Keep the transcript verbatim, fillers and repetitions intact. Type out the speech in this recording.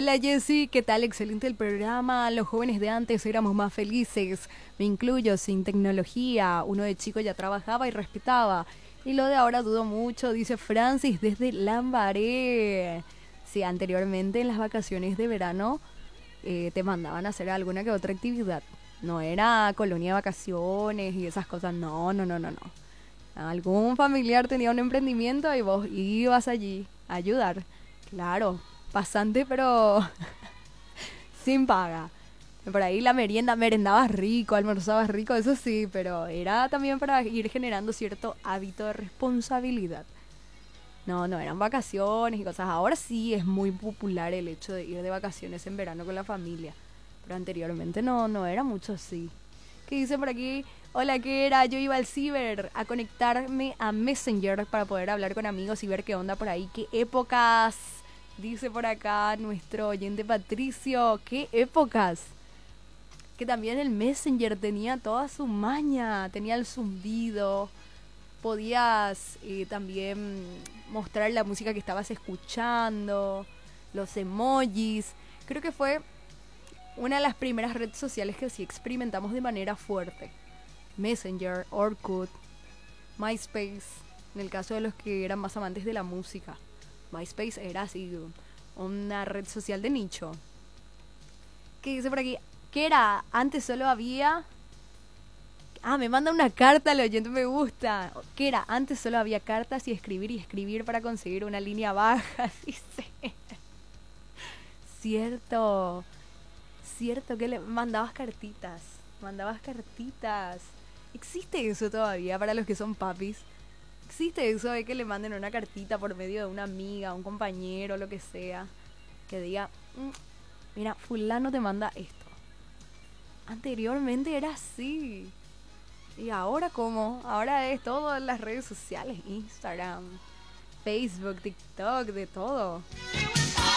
Hola Jessy, ¿qué tal? Excelente el programa. Los jóvenes de antes éramos más felices. Me incluyo, sin tecnología. Uno de chico ya trabajaba y respetaba. Y lo de ahora dudo mucho, dice Francis desde Lambaré. Sí, anteriormente en las vacaciones de verano eh, te mandaban a hacer alguna que otra actividad. No era colonia de vacaciones y esas cosas. No, no, no, no, no. Algún familiar tenía un emprendimiento y vos ibas allí a ayudar. Claro, pasante pero sin paga. Por ahí la merienda, merendabas rico, almorzabas rico, eso sí, pero era también para ir generando cierto hábito de responsabilidad. No, no eran vacaciones y cosas. Ahora sí es muy popular el hecho de ir de vacaciones en verano con la familia. Pero anteriormente no, no era mucho así. ¿Qué dice por aquí? Hola, ¿qué era? Yo iba al ciber a conectarme a Messenger para poder hablar con amigos y ver qué onda por ahí. ¿Qué épocas? Dice por acá nuestro oyente Patricio. ¿Qué épocas? Que también el Messenger tenía toda su maña. Tenía el zumbido. Podías eh, también mostrar la música que estabas escuchando. Los emojis. Creo que fue una de las primeras redes sociales que sí experimentamos de manera fuerte. Messenger, Orkut, MySpace, en el caso de los que eran más amantes de la música. MySpace era así, una red social de nicho. ¿Qué dice por aquí? ¿Qué era? Antes solo había... Ah, me manda una carta al oyente, me gusta. ¿Qué era? Antes solo había cartas y escribir y escribir para conseguir una línea baja, dice. Cierto. Cierto que le mandabas cartitas, mandabas cartitas. ¿Existe eso todavía para los que son papis? ¿Existe eso de que le manden una cartita por medio de una amiga, un compañero, lo que sea? Que diga, "Mm, mira, fulano te manda esto". Anteriormente era así. ¿Y ahora cómo? Ahora es todo en las redes sociales, Instagram, Facebook, TikTok, de todo.